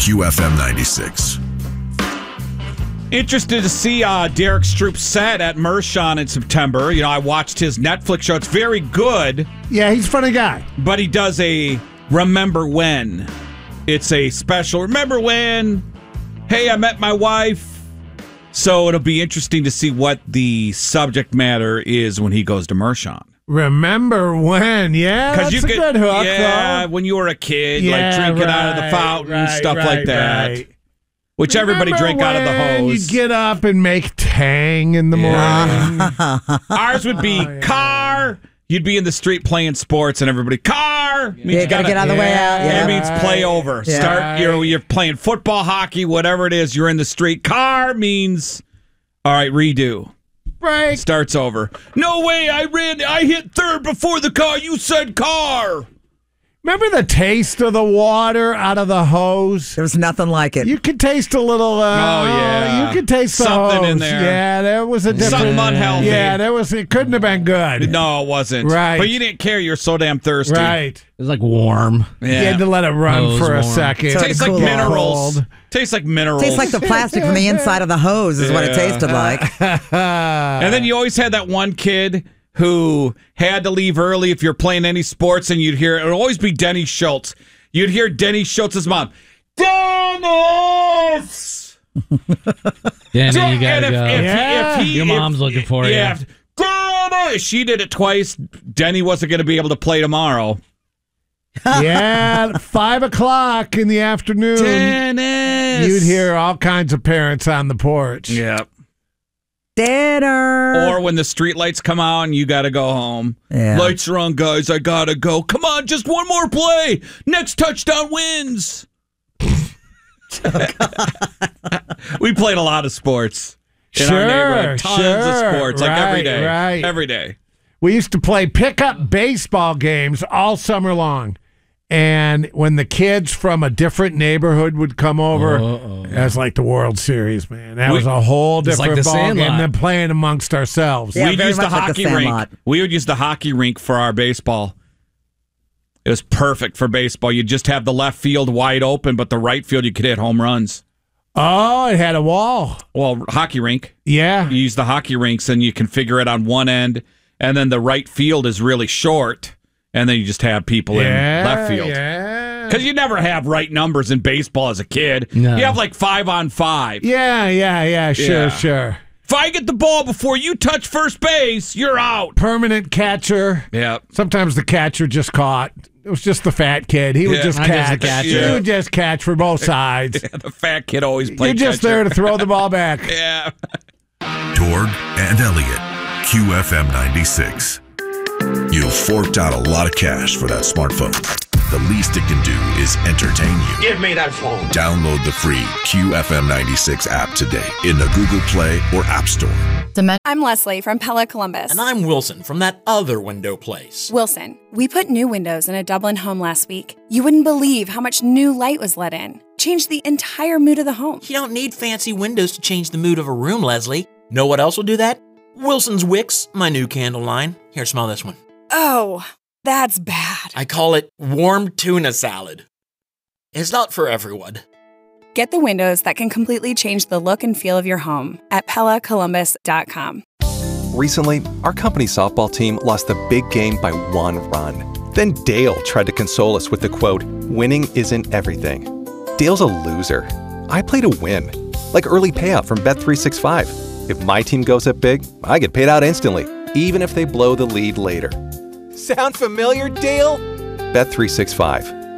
QFM 96. Interested to see Derek Stroop's set at Mershon in September. You know, I watched his Netflix show. It's very good. Yeah, he's a funny guy. But he does a Remember When. It's a special Remember When. Hey, I met my wife. So it'll be interesting to see what the subject matter is when he goes to Mershon. Remember when? Yeah, that's a good hook, yeah, though. when you were a kid, like drinking out of the fountain, stuff like that. Right. Which everybody drank out of the hose. You'd get up and make Tang in the morning. Ours would be car. You'd be in the street playing sports, and everybody car. Yeah, you gotta get on the way out. Yeah. It means play over. Yeah. Start. You're playing football, hockey, whatever it is. You're in the street. Car means all right. Redo. Right. Starts over. No way. I hit third before the car. You said car. Remember the taste of the water out of the hose? There was nothing like it. You could taste a little. yeah. You could taste the Something hose. in there. Yeah, there was a different. Something unhealthy. Yeah, it couldn't have been good. No, it wasn't. Right. But you didn't care. You're so damn thirsty. Right. It was like warm. You had to let it run Hose for a warm. second. So Tastes like cool minerals. Cold. Tastes like minerals. Tastes like the plastic from the inside of the hose is what it tasted like. And then you always had that one kid who had to leave early if you're playing any sports, and you'd hear it would always be Denny Schultz. You'd hear Denny Schultz's mom, Dennis. Danny, you gotta go. If Your mom's looking for you. Yeah, Dennis. She did it twice. Denny wasn't going to be able to play tomorrow. Yeah, 5 o'clock in the afternoon. Dennis. You'd hear all kinds of parents on the porch. Yeah. Dinner. Or when the street lights come out and you got to go home. Yeah. Lights are on, guys. I got to go. Come on, just one more play. Next touchdown wins. We played a lot of sports in our neighborhood. Tons of sports, like every day. Right. Every day. We used to play pickup baseball games all summer long. And when the kids from a different neighborhood would come over, that was like the World Series, man. That was a whole different like the ball game Sandlot. than playing amongst ourselves. Yeah, We'd very use the much like the hockey Sandlot. rink. We would use the hockey rink for our baseball. It was perfect for baseball. You'd just have the left field wide open, but the right field you could hit home runs. Oh, it had a wall. Well, hockey rink. Yeah. You use the hockey rinks and you configure it on one end, and then the right field is really short, and then you just have people in left field. Yeah. Because you never have right numbers in baseball as a kid. No. You have like 5-on-5. Yeah. Sure. If I get the ball before you touch first base, you're out. Permanent catcher. Yeah. Sometimes the catcher just caught. It was just the fat kid. He would just I guess the catch. catcher. He would just catch for both sides. The fat kid always played You're just catcher. there to throw the ball back. Yeah. Torg and Elliott, QFM 96. You forked out a lot of cash for that smartphone. The least it can do is entertain you. Give me that phone. Download the free QFM 96 app today in the Google Play or App Store. I'm Leslie from Pella Columbus. And I'm Wilson from that other window place. Wilson, we put new windows in a Dublin home last week. You wouldn't believe how much new light was let in. Changed the entire mood of the home. You don't need fancy windows to change the mood of a room, Leslie. Know what else will do that? Wilson's Wicks, my new candle line. Here, smell this one. Oh, that's bad. I call it warm tuna salad. It's not for everyone. Get the windows that can completely change the look and feel of your home at PellaColumbus.com. Recently, our company softball team lost the big game by 1 run. Then Dale tried to console us with the quote, "Winning isn't everything." Dale's a loser. I play to win, like early payout from Bet365. If my team goes up big, I get paid out instantly, even if they blow the lead later. Sound familiar, Dale? Bet365.